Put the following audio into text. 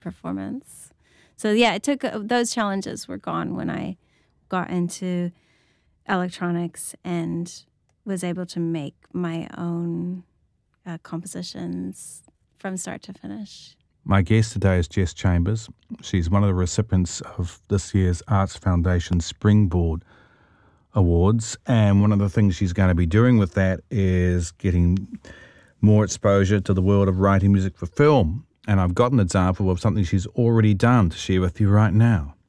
performance. So yeah, it took those challenges were gone when I got into electronics and was able to make my own compositions from start to finish. My guest today is Jess Chambers. She's one of the recipients of this year's Arts Foundation Springboard Awards, and one of the things she's going to be doing with that is getting more exposure to the world of writing music for film. And I've got an example of something she's already done to share with you right now.